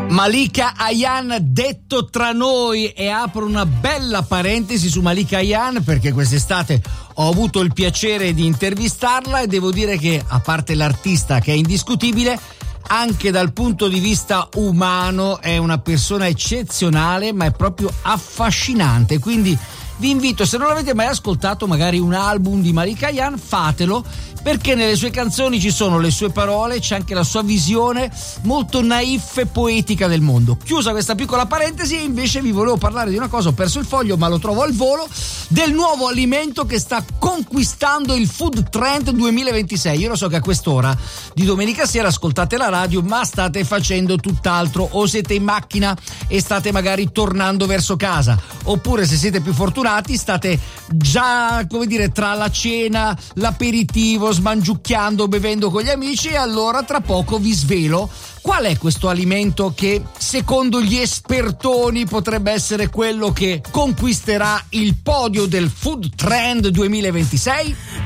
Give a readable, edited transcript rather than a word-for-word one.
Malika Ayan, detto tra noi, e apro una bella parentesi su Malika Ayan perché quest'estate ho avuto il piacere di intervistarla e devo dire che, a parte l'artista che è indiscutibile, anche dal punto di vista umano è una persona eccezionale, ma è proprio affascinante. Quindi vi invito, se non avete mai ascoltato magari un album di Malika Ayan, fatelo, perché nelle sue canzoni ci sono le sue parole, c'è anche la sua visione molto naif e poetica del mondo. Chiusa questa piccola parentesi, invece vi volevo parlare di una cosa, ho perso il foglio ma lo trovo al volo, del nuovo alimento che sta conquistando il Food Trend 2026. Io lo so che a quest'ora di domenica sera ascoltate la radio, ma state facendo tutt'altro, o siete in macchina e state magari tornando verso casa, oppure, se siete più fortunati, state già, come dire, tra la cena, l'aperitivo, smangiucchiando, bevendo con gli amici, e allora tra poco vi svelo qual è questo alimento che secondo gli espertoni potrebbe essere quello che conquisterà il podio del Food Trend 2026.